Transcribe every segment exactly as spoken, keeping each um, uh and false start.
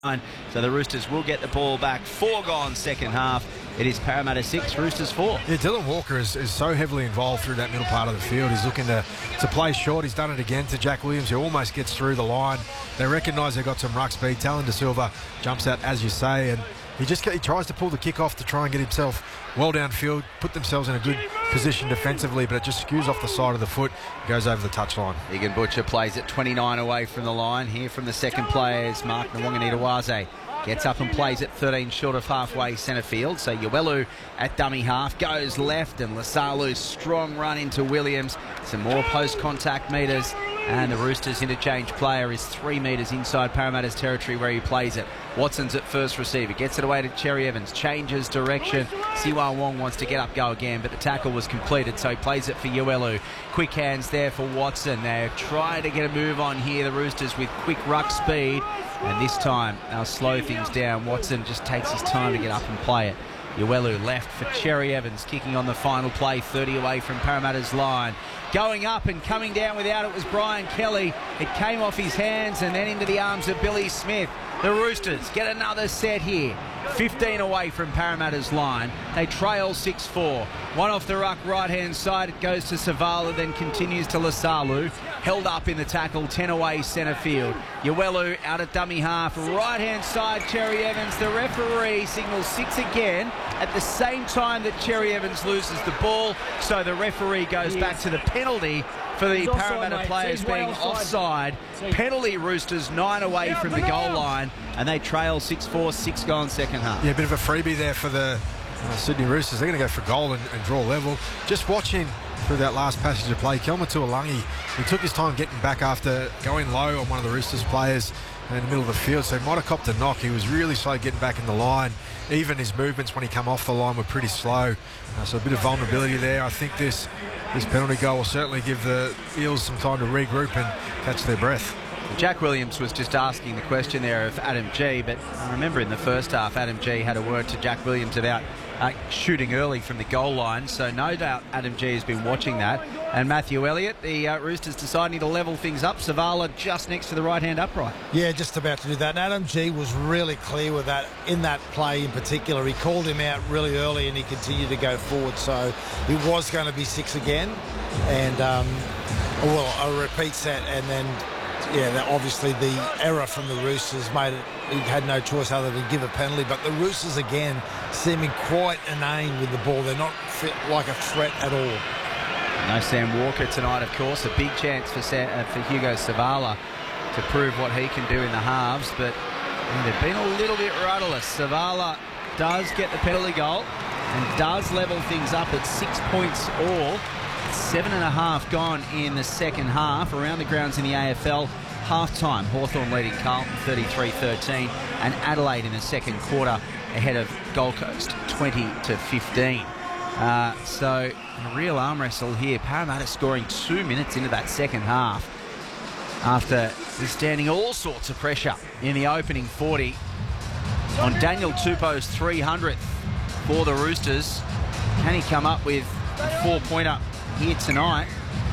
So the Roosters will get the ball back. Four gone second half. It is Parramatta six, Roosters four. Yeah, Dylan Walker is, is so heavily involved through that middle part of the field. He's looking to, to play short. He's done it again to Jack Williams, who almost gets through the line. They recognise they've got some ruck speed. Talon De Silva jumps out, as you say, and he just he tries to pull the kick off to try and get himself well downfield, put themselves in a good position defensively, but it just skews off the side of the foot, goes over the touchline. Egan Butcher plays at twenty-nine away from the line. Here from the second player is Mark Nwanganitawaze. Gets up and plays at thirteen short of halfway centre field. So Yuelu at dummy half goes left, and Lasalu's strong run into Williams. Some more post-contact metres, and the Roosters interchange player is three metres inside Parramatta's territory where he plays it. Watson's at first receiver, gets it away to Cherry Evans, changes direction. Siwan Wong wants to get up, go again, but the tackle was completed, so he plays it for Yuelu. Quick hands there for Watson. They're trying to get a move on here, the Roosters, with quick ruck speed, and this time they'll slow things down. Watson just takes his time to get up and play it. Yuelu left for Cherry Evans, kicking on the final play, thirty away from Parramatta's line. Going up and coming down without it was Brian Kelly. It came off his hands and then into the arms of Billy Smith. The Roosters get another set here. fifteen away from Parramatta's line. They trail six four. One off the ruck right-hand side. It goes to Savala, then continues to Lasalu. Held up in the tackle, ten away centre field. Yuelu out at dummy half. Right-hand side, Cherry Evans. The referee signals six again at the same time that Cherry Evans loses the ball. So the referee goes back to the penalty for the Parramatta offside, players being offside. offside. Penalty Roosters nine away from the goal line, and they trail six four, six gone second half. Yeah, a bit of a freebie there for the uh, Sydney Roosters. They're going to go for goal and, and draw level. Just watching through that last passage of play, Kelma Tuolangi, he took his time getting back after going low on one of the Roosters players in the middle of the field, so he might have copped a knock. He was really slow getting back in the line. Even his movements when he come off the line were pretty slow, uh, so a bit of vulnerability there. I think this this penalty goal will certainly give the Eels some time to regroup and catch their breath. Jack Williams was just asking the question there of Adam G, but I remember in the first half Adam G had a word to Jack Williams about uh, shooting early from the goal line, so no doubt Adam G has been watching that. And Matthew Elliott, the uh, Roosters deciding to level things up. Savala just next to the right-hand upright. Yeah, just about to do that. And Adam G was really clear with that in that play in particular. He called him out really early and he continued to go forward, so it was going to be six again. And, um, well, a repeat set, and then yeah, obviously the error from the Roosters made it, he had no choice other than give a penalty. But the Roosters, again, seeming quite inane with the ball. They're not fit like a threat at all. No Sam Walker tonight, of course. A big chance for, Sam, uh, for Hugo Savala to prove what he can do in the halves. But yeah, they've been a little bit rudderless. Savala does get the penalty goal and does level things up at six points all. Seven and a half gone in the second half. Around the grounds in the A F L, half-time, Hawthorn leading Carlton thirty-three thirteen, and Adelaide in the second quarter ahead of Gold Coast twenty to fifteen. Uh, so a real arm wrestle here. Parramatta scoring two minutes into that second half after withstanding all sorts of pressure in the opening forty on Daniel Tupou's three hundredth for the Roosters. Can he come up with a four-pointer here tonight?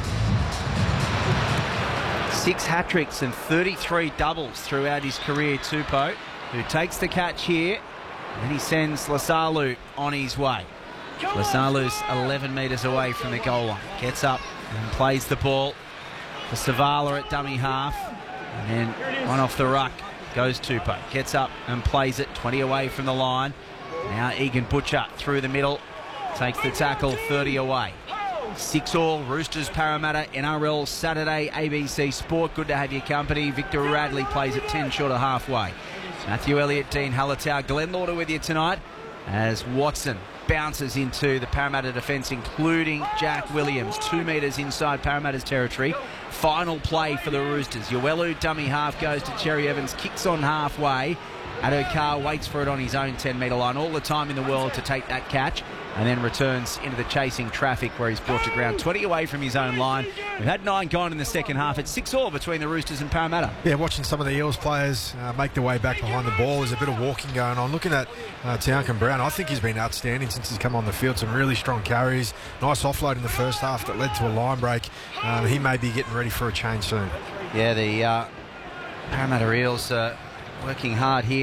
Six hat-tricks and thirty-three doubles throughout his career, Tupou, who takes the catch here, and he sends Lasalu on his way. Lasalu's eleven metres away from the goal line. Gets up and plays the ball for Savala at dummy half, and then one off the ruck goes Tupou. Gets up and plays it twenty away from the line. Now Egan Butcher through the middle, takes the tackle, thirty away. Six all, Roosters Parramatta, N R L Saturday, A B C Sport. Good to have your company. Victor Radley plays at ten short of halfway. Matthew Elliott, Dean Hallertau, Glenn Lauder with you tonight as Watson bounces into the Parramatta defence, including Jack Williams. Two metres inside Parramatta's territory. Final play for the Roosters. Yuelu, dummy half, goes to Cherry Evans, kicks on halfway. Addo-Carr waits for it on his own ten metre line. All the time in the world to take that catch, and then returns into the chasing traffic where he's brought to ground twenty away from his own line. We've had nine gone in the second half. It's six all between the Roosters and Parramatta. Yeah, watching some of the Eels players uh, make their way back behind the ball. There's a bit of walking going on. Looking at uh, Tiankin Brown, I think he's been outstanding since he's come on the field. Some really strong carries. Nice offload in the first half that led to a line break. Um, he may be getting ready for a change soon. Yeah, the uh, Parramatta Eels uh, working hard here.